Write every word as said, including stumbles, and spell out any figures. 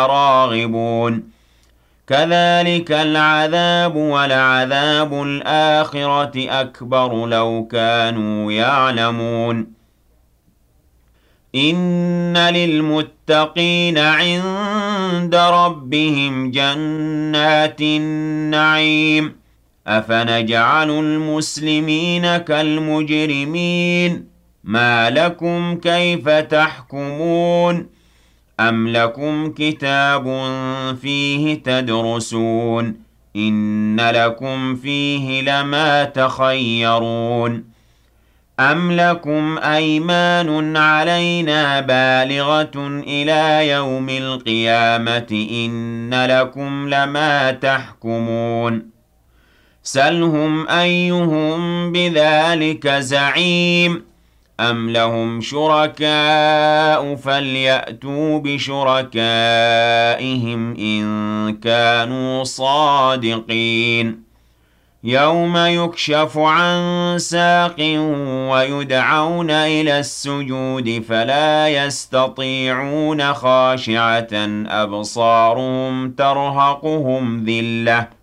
راغبون كذلك العذاب ولعذاب الآخرة أكبر لو كانوا يعلمون إن للمتقين عند ربهم جنات النعيم أفنجعل المسلمين كالمجرمين ما لكم كيف تحكمون أم لكم كتاب فيه تدرسون إن لكم فيه لما تخيرون أم لكم أيمان علينا بالغة إلى يوم القيامة إن لكم لما تحكمون سلهم أيهم بذلك زعيم أم لهم شركاء فليأتوا بشركائهم إن كانوا صادقين يوم يكشف عن ساق ويدعون إلى السجود فلا يستطيعون خاشعة أبصارهم ترهقهم ذِلَّةٌ